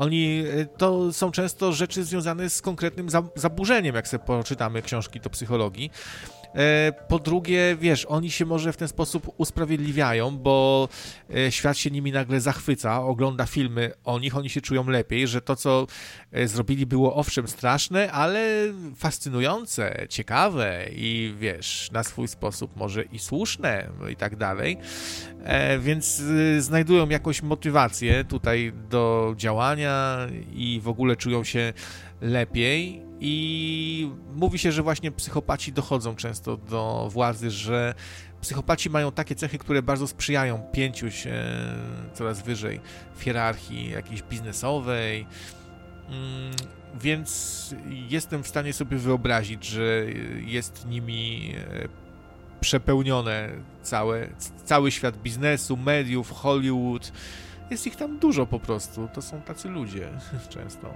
To są często rzeczy związane z konkretnym zaburzeniem, jak sobie poczytamy książki do psychologii. Po drugie, wiesz, oni się może w ten sposób usprawiedliwiają, bo świat się nimi nagle zachwyca, ogląda filmy o nich, oni się czują lepiej, że to, co zrobili, było owszem straszne, ale fascynujące, ciekawe i wiesz, na swój sposób może i słuszne i tak dalej, więc znajdują jakąś motywację tutaj do działania i w ogóle czują się lepiej i mówi się, że właśnie psychopaci dochodzą często do władzy, że psychopaci mają takie cechy, które bardzo sprzyjają pięciu się coraz wyżej w hierarchii jakiejś biznesowej, więc jestem w stanie sobie wyobrazić, że jest nimi przepełnione cały świat biznesu, mediów, Hollywood. Jest ich tam dużo po prostu. To są tacy ludzie często.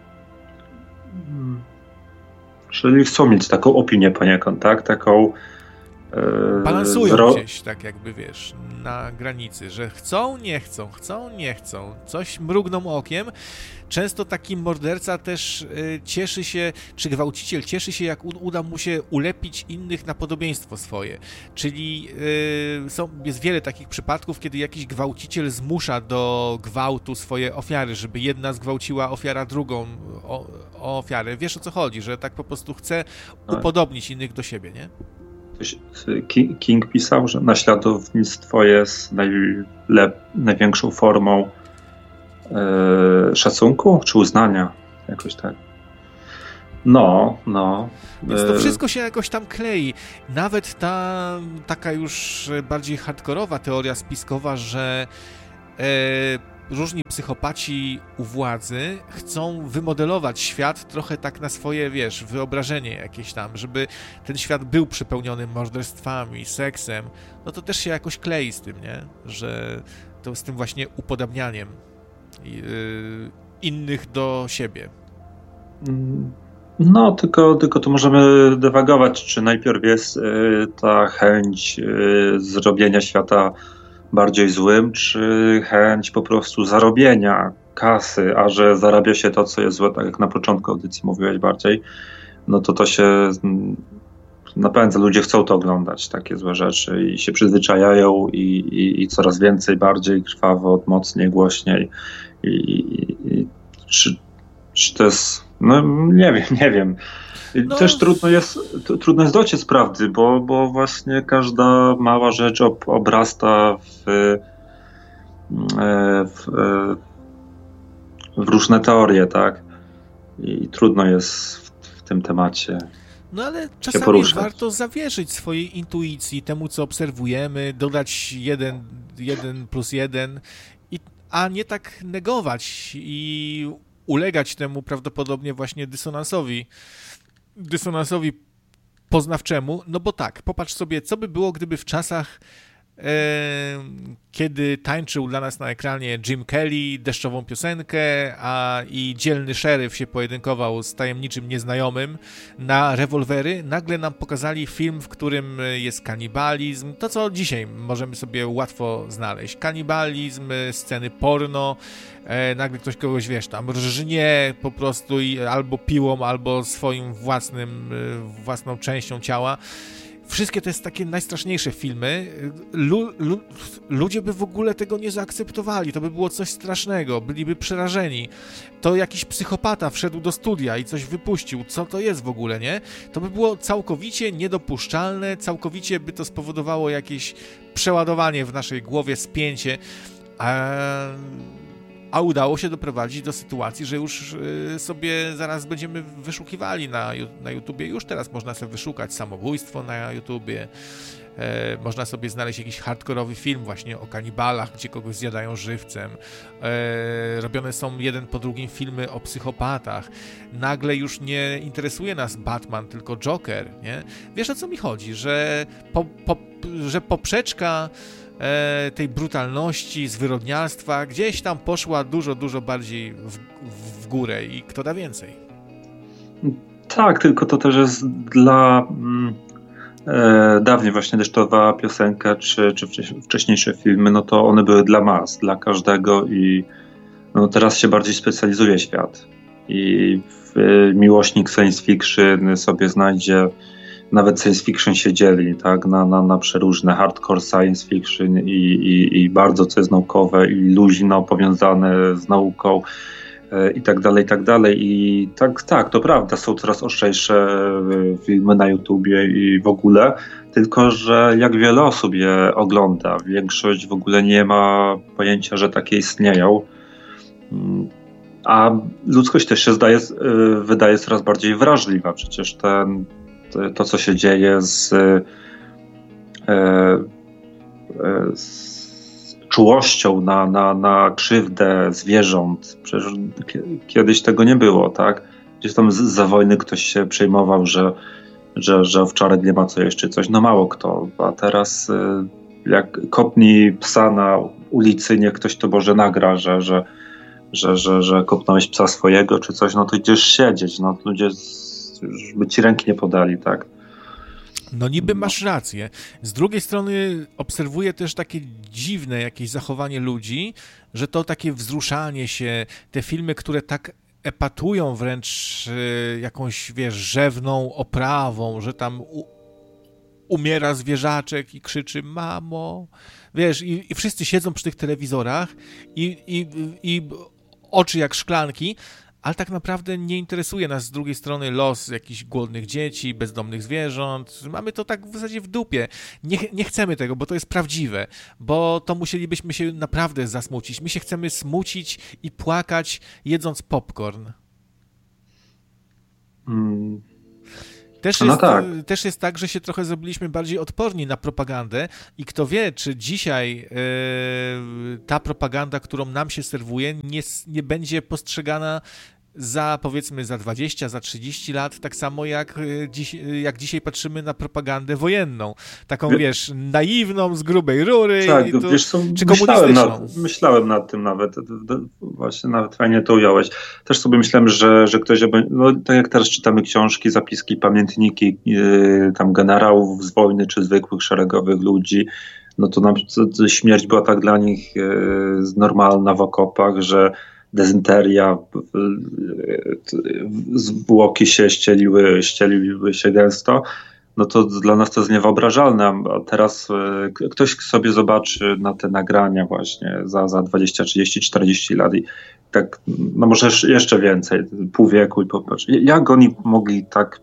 Czyli chcą mieć taką opinię poniekąd, tak? Taką... Balansują gdzieś, tak jakby, wiesz, na granicy, że chcą, nie chcą. Coś mrugną okiem. Często taki morderca też cieszy się, czy gwałciciel cieszy się, jak uda mu się ulepić innych na podobieństwo swoje. Czyli jest wiele takich przypadków, kiedy jakiś gwałciciel zmusza do gwałtu swoje ofiary, żeby jedna zgwałciła ofiara drugą ofiarę. Wiesz, o co chodzi, że tak po prostu chce upodobnić innych do siebie, nie? King pisał, że naśladownictwo jest największą formą szacunku czy uznania, jakoś tak. No. Więc to wszystko się jakoś tam klei. Nawet ta taka już bardziej hardkorowa teoria spiskowa, że różni psychopaci u władzy chcą wymodelować świat trochę tak na swoje, wiesz, wyobrażenie jakieś tam, żeby ten świat był przepełniony morderstwami, seksem, no to też się jakoś klei z tym, nie? Że to z tym właśnie upodabnianiem innych do siebie. No, tylko to możemy dywagować, czy najpierw jest ta chęć zrobienia świata bardziej złym, czy chęć po prostu zarobienia kasy, a że zarabia się to, co jest złe, tak jak na początku audycji mówiłeś bardziej, no to się napędza. Ludzie chcą to oglądać, takie złe rzeczy i się przyzwyczajają i coraz więcej, bardziej krwawo, mocniej, głośniej. Czy to jest... No nie wiem. No. Też trudno jest dociec prawdy, bo właśnie każda mała rzecz obrasta w różne teorie, tak? I trudno jest w tym temacie. No ale czasami warto zawierzyć swojej intuicji, temu co obserwujemy, dodać 1+1, a nie tak negować i ulegać temu prawdopodobnie właśnie dysonansowi poznawczemu, no bo tak, popatrz sobie, co by było, gdyby w czasach, kiedy tańczył dla nas na ekranie Jim Kelly deszczową piosenkę, i dzielny szeryf się pojedynkował z tajemniczym nieznajomym na rewolwery, nagle nam pokazali film, w którym jest kanibalizm, to co dzisiaj możemy sobie łatwo znaleźć, kanibalizm, sceny porno, nagle ktoś kogoś, wiesz, tam rżnie po prostu albo piłą, albo swoim własną częścią ciała. Wszystkie to jest takie najstraszniejsze filmy. Ludzie by w ogóle tego nie zaakceptowali. To by było coś strasznego. Byliby przerażeni. To jakiś psychopata wszedł do studia i coś wypuścił. Co to jest w ogóle, nie? To by było całkowicie niedopuszczalne. Całkowicie by to spowodowało jakieś przeładowanie w naszej głowie, spięcie. A udało się doprowadzić do sytuacji, że już sobie zaraz będziemy wyszukiwali na YouTubie. Już teraz można sobie wyszukać samobójstwo na YouTubie. Można sobie znaleźć jakiś hardkorowy film właśnie o kanibalach, gdzie kogoś zjadają żywcem. Robione są jeden po drugim filmy o psychopatach. Nagle już nie interesuje nas Batman, tylko Joker, nie? Wiesz, o co mi chodzi? Że poprzeczka tej brutalności, zwyrodnialstwa gdzieś tam poszła dużo bardziej w górę i kto da więcej. Tak, tylko to też jest dla dawniej właśnie deszczowa piosenka czy wcześniejsze filmy, no to one były dla mas, dla każdego i no teraz się bardziej specjalizuje świat i miłośnik science fiction sobie znajdzie, nawet science fiction się dzieli, tak, na przeróżne hardcore science fiction i bardzo co jest naukowe i luźno powiązane z nauką i tak dalej. I tak, to prawda, są coraz ostrzejsze filmy na YouTubie i w ogóle, tylko że jak wiele osób je ogląda, większość w ogóle nie ma pojęcia, że takie istnieją, a ludzkość też się wydaje coraz bardziej wrażliwa, przecież to, co się dzieje z czułością na krzywdę zwierząt. Przecież kiedyś tego nie było, tak? Gdzieś tam za wojny ktoś się przejmował, że że owczarek nie ma co jeść czy coś. No mało kto, a teraz jak kopnij psa na ulicy, niech ktoś to może nagra, że kopnąłeś psa swojego czy coś, no to idziesz siedzieć, no ludzie już by ci ręki nie podali, tak? No niby masz rację. Z drugiej strony obserwuję też takie dziwne jakieś zachowanie ludzi, że to takie wzruszanie się, te filmy, które tak epatują wręcz jakąś, wiesz, rzewną oprawą, że tam umiera zwierzaczek i krzyczy mamo, wiesz, i wszyscy siedzą przy tych telewizorach i oczy jak szklanki, ale tak naprawdę nie interesuje nas z drugiej strony los jakichś głodnych dzieci, bezdomnych zwierząt. Mamy to tak w zasadzie w dupie. Nie chcemy tego, bo to jest prawdziwe, bo to musielibyśmy się naprawdę zasmucić. My się chcemy smucić i płakać, jedząc popcorn. Też jest tak, że się trochę zrobiliśmy bardziej odporni na propagandę i kto wie, czy dzisiaj ta propaganda, którą nam się serwuje, nie będzie postrzegana powiedzmy za 20, za 30 lat, tak samo jak dzisiaj patrzymy na propagandę wojenną. Taką, wiesz, naiwną, z grubej rury, tak, wiesz co, czy komunistyczną. Myślałem nad tym nawet, właśnie nawet fajnie to ująłeś. Też sobie myślałem, że ktoś, no tak jak teraz czytamy książki, zapiski, pamiętniki tam generałów z wojny, czy zwykłych, szeregowych ludzi, no to nam śmierć była tak dla nich normalna w okopach, że dezynteria, zwłoki się ścieliły się gęsto, no to dla nas to jest niewyobrażalne, a teraz ktoś sobie zobaczy na te nagrania właśnie za 20, 30, 40 lat i tak, no może jeszcze więcej, pół wieku i popatrz, jak oni mogli tak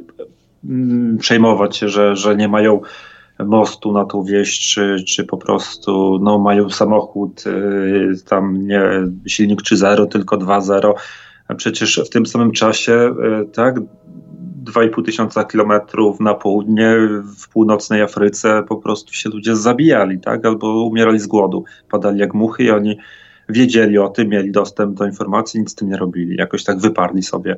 przejmować się, że nie mają mostu na tą wieś, czy po prostu no, mają samochód, tam nie silnik 3.0, tylko 2.0, a przecież w tym samym czasie tak 2,5 tysiąca kilometrów na południe, w północnej Afryce po prostu się ludzie zabijali, tak, albo umierali z głodu, padali jak muchy i oni wiedzieli o tym, mieli dostęp do informacji, nic z tym nie robili, jakoś tak wyparli sobie.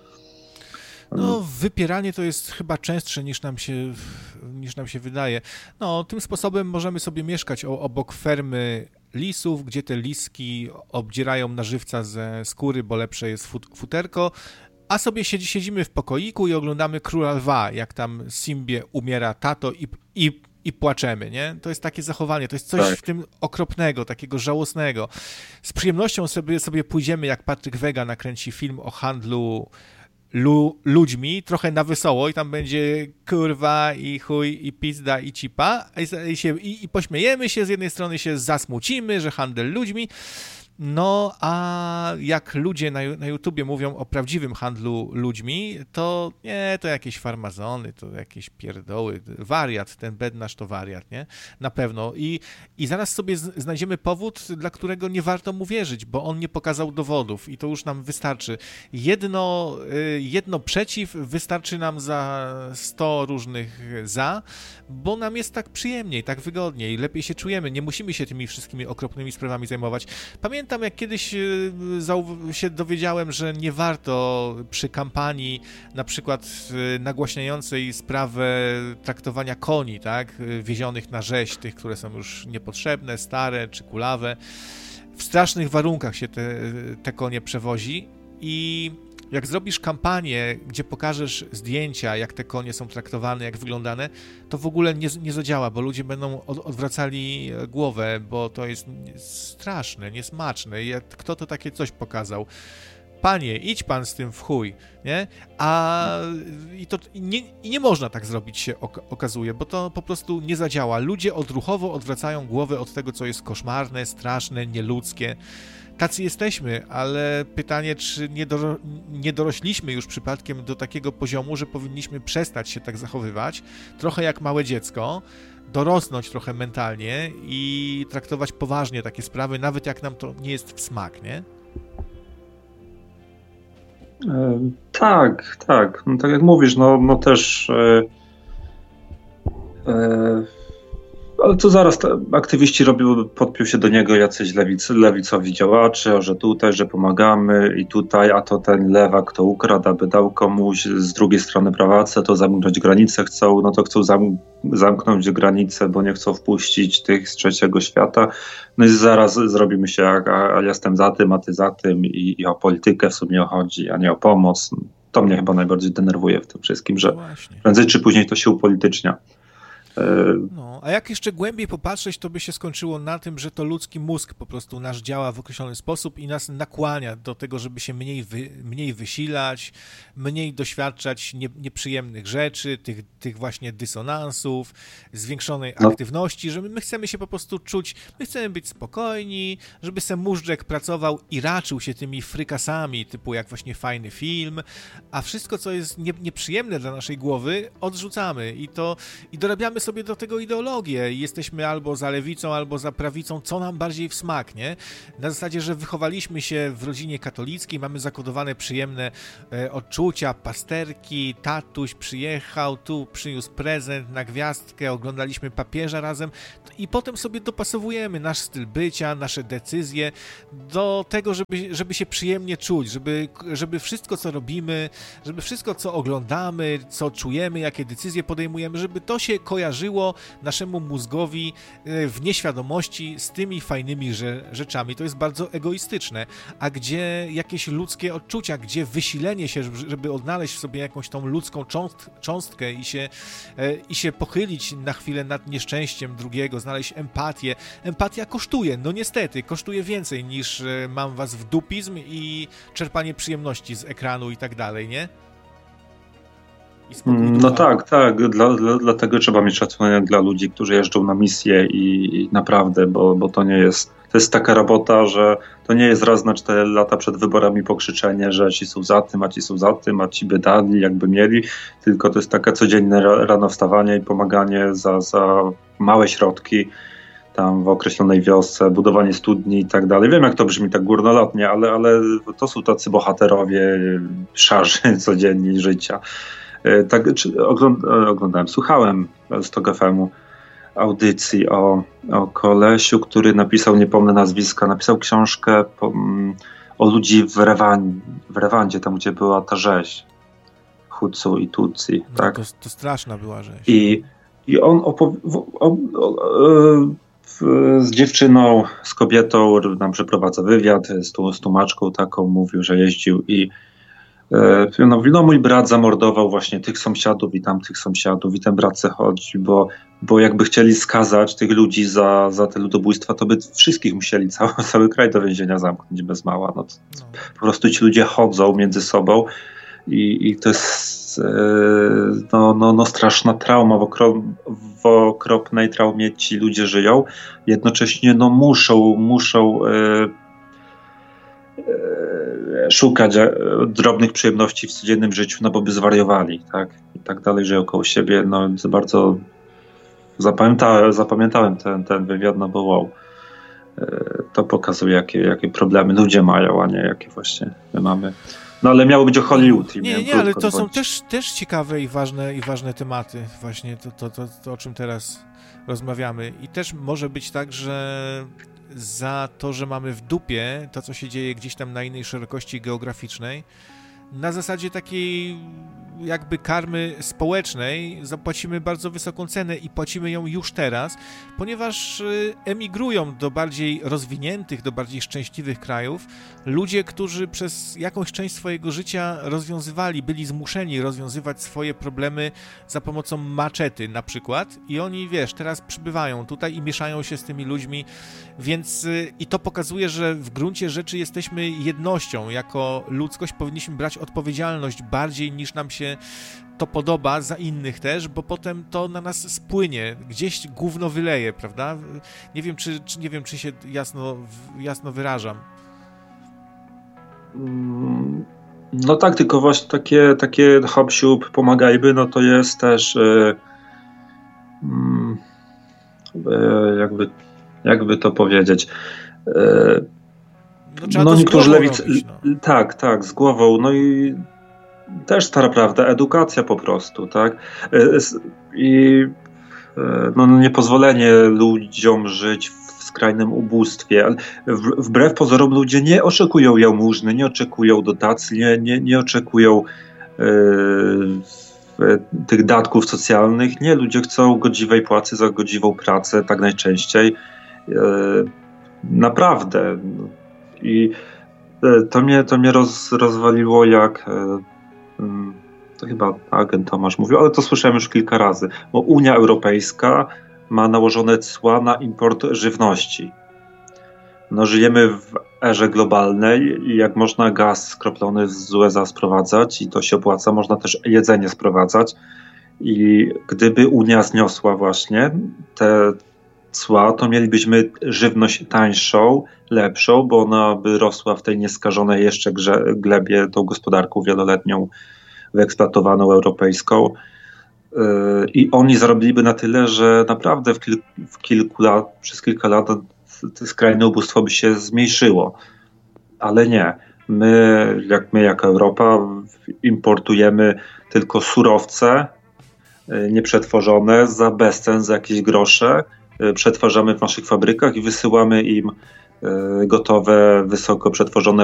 No, wypieranie to jest chyba częstsze niż nam się wydaje. No, tym sposobem możemy sobie mieszkać obok fermy lisów, gdzie te liski obdzierają na żywca ze skóry, bo lepsze jest futerko, a sobie siedzimy w pokoiku i oglądamy Króla Lwa, jak tam Simbie umiera tato i płaczemy, nie? To jest takie zachowanie, to jest coś w tym okropnego, takiego żałosnego. Z przyjemnością sobie pójdziemy, jak Patryk Wega nakręci film o handlu ludźmi, trochę na wesoło i tam będzie kurwa i chuj i pizda i cipa i pośmiejemy się, z jednej strony się zasmucimy, że handel ludźmi, no a jak ludzie na YouTubie mówią o prawdziwym handlu ludźmi, to nie, to jakieś farmazony, to jakieś pierdoły, wariat, ten bednarz to wariat, nie? Na pewno. I zaraz sobie znajdziemy powód, dla którego nie warto mu wierzyć, bo on nie pokazał dowodów i to już nam wystarczy. Jedno przeciw wystarczy nam za 100 różnych za, bo nam jest tak przyjemniej, tak wygodniej, lepiej się czujemy, nie musimy się tymi wszystkimi okropnymi sprawami zajmować. Pamiętam, jak kiedyś się dowiedziałem, że nie warto przy kampanii na przykład nagłaśniającej sprawę traktowania koni, tak, wiezionych na rzeź, tych, które są już niepotrzebne, stare czy kulawe, w strasznych warunkach się te konie przewozi i jak zrobisz kampanię, gdzie pokażesz zdjęcia, jak te konie są traktowane, jak wyglądane, to w ogóle nie zadziała, bo ludzie będą odwracali głowę, bo to jest straszne, niesmaczne. Kto to takie coś pokazał? Panie, idź pan z tym w chuj, nie? I nie można tak zrobić, się okazuje, bo to po prostu nie zadziała. Ludzie odruchowo odwracają głowę od tego, co jest koszmarne, straszne, nieludzkie. Tacy jesteśmy, ale pytanie, czy nie dorośliśmy już przypadkiem do takiego poziomu, że powinniśmy przestać się tak zachowywać, trochę jak małe dziecko, dorosnąć trochę mentalnie i traktować poważnie takie sprawy, nawet jak nam to nie jest w smak, nie? Tak. No, tak jak mówisz, no też Ale to zaraz aktywiści podpiął się do niego jacyś lewicowi działacze, że tutaj, że pomagamy i tutaj, a to ten lewak to ukradł, aby dał komuś, z drugiej strony prawacy to zamknąć granicę chcą, no to chcą zamknąć granicę, bo nie chcą wpuścić tych z trzeciego świata. No i zaraz zrobimy się, a jestem za tym, a ty za tym i o politykę w sumie chodzi, a nie o pomoc. To mnie chyba najbardziej denerwuje w tym wszystkim, że prędzej czy później to się upolitycznia. No, a jak jeszcze głębiej popatrzeć, to by się skończyło na tym, że to ludzki mózg po prostu nasz działa w określony sposób i nas nakłania do tego, żeby się mniej wysilać, mniej doświadczać nieprzyjemnych rzeczy, tych właśnie dysonansów, zwiększonej aktywności, że my chcemy się po prostu czuć, my chcemy być spokojni, żeby se móżdżek pracował i raczył się tymi frykasami, typu jak właśnie fajny film, a wszystko, co jest nieprzyjemne dla naszej głowy, odrzucamy i dorabiamy sobie do tego ideologię i jesteśmy albo za lewicą, albo za prawicą, co nam bardziej w smak, nie? Na zasadzie, że wychowaliśmy się w rodzinie katolickiej, mamy zakodowane przyjemne odczucia, pasterki, tatuś przyjechał, tu przyniósł prezent na gwiazdkę, oglądaliśmy papieża razem i potem sobie dopasowujemy nasz styl bycia, nasze decyzje do tego, żeby się przyjemnie czuć, żeby wszystko, co robimy, żeby wszystko, co oglądamy, co czujemy, jakie decyzje podejmujemy, żeby to się kojarzyło naszemu mózgowi w nieświadomości z tymi fajnymi rzeczami. To jest bardzo egoistyczne. A gdzie jakieś ludzkie odczucia, gdzie wysilenie się, żeby odnaleźć w sobie jakąś tą ludzką cząstkę i się pochylić na chwilę nad nieszczęściem drugiego, znaleźć empatię. Empatia kosztuje, no niestety, kosztuje więcej niż mam was w dupizm i czerpanie przyjemności z ekranu i tak dalej, nie? No tak, dlatego trzeba mieć szacunek dla ludzi, którzy jeżdżą na misję i naprawdę, bo to nie jest, to jest taka robota, że to nie jest raz na 4 lata przed wyborami pokrzyczenie, że ci są za tym, a ci są za tym, a ci by dali, jakby mieli, tylko to jest takie codzienne rano wstawanie i pomaganie za małe środki tam w określonej wiosce, budowanie studni i tak dalej. Wiem, jak to brzmi tak górnolotnie, ale to są tacy bohaterowie szarzy codziennie życia. Tak, oglądałem, słuchałem z TOG FM-u audycji o kolesiu, który napisał, nie pomnę nazwiska, napisał książkę o ludzi w Rwandzie, tam gdzie była ta rzeź Hutu i Tutsi. No, tak? To straszna była rzeź. I on z dziewczyną, z kobietą nam przeprowadza wywiad, z tłumaczką taką, mówił, że jeździł i no mój brat zamordował właśnie tych sąsiadów i tamtych sąsiadów i ten brat se chodzi, bo jakby chcieli skazać tych ludzi za te ludobójstwa, to by wszystkich musieli cały kraj do więzienia zamknąć bez mała. No. Po prostu ci ludzie chodzą między sobą i to jest no straszna trauma, w okropnej traumie ci ludzie żyją. Jednocześnie no muszą szukać drobnych przyjemności w codziennym życiu, no bo by zwariowali, tak? I tak dalej, że około siebie, no za bardzo zapamiętałem ten wywiad, no bo wow, to pokazuje, jakie problemy ludzie mają, a nie jakie właśnie my mamy. No ale miało być o Hollywood. Nie, ale to są też ciekawe i ważne tematy, właśnie to, o czym teraz rozmawiamy. I też może być tak, że za to, że mamy w dupie to, co się dzieje gdzieś tam na innej szerokości geograficznej, na zasadzie takiej jakby karmy społecznej zapłacimy bardzo wysoką cenę i płacimy ją już teraz, ponieważ emigrują do bardziej rozwiniętych, do bardziej szczęśliwych krajów ludzie, którzy przez jakąś część swojego życia byli zmuszeni rozwiązywać swoje problemy za pomocą maczety na przykład i oni, teraz przybywają tutaj i mieszają się z tymi ludźmi, więc i to pokazuje, że w gruncie rzeczy jesteśmy jednością, jako ludzkość powinniśmy brać odpowiedzialność bardziej niż nam się to podoba za innych też, bo potem to na nas spłynie, gdzieś gówno wyleje, prawda? Nie wiem, czy się jasno wyrażam. No tak, tylko właśnie takie hop-siup, pomagajby, no to jest też jakby to powiedzieć. No niektórzy lewicy. Tak, z głową, no i też stara prawda, edukacja po prostu, tak? I niepozwolenie ludziom żyć w skrajnym ubóstwie. Wbrew pozorom ludzie nie oczekują jałmużny, nie oczekują dotacji, nie oczekują tych datków socjalnych. Nie, ludzie chcą godziwej płacy za godziwą pracę, tak najczęściej. Naprawdę. I to mnie rozwaliło, jak to chyba agent Tomasz mówił, ale to słyszałem już kilka razy, bo Unia Europejska ma nałożone cła na import żywności. Żyjemy w erze globalnej i jak można gaz skroplony z USA sprowadzać i to się opłaca, można też jedzenie sprowadzać. I gdyby Unia zniosła właśnie te cła, to mielibyśmy żywność tańszą, lepszą, bo ona by rosła w tej nieskażonej jeszcze glebie, tą gospodarką wieloletnią wyeksploatowaną europejską. I oni zarobiliby na tyle, że naprawdę przez kilka lat skrajne ubóstwo by się zmniejszyło. Ale nie. My jako Europa importujemy tylko surowce nieprzetworzone za bezcen, za jakieś grosze. Przetwarzamy w naszych fabrykach i wysyłamy im gotowe, wysoko przetworzone